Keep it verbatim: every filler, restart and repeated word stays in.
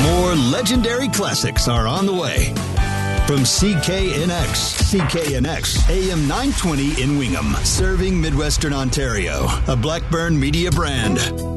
More legendary classics are on the way. From C K N X, C K N X, A M nine twenty in Wingham, serving Midwestern Ontario, a Blackburn Media brand.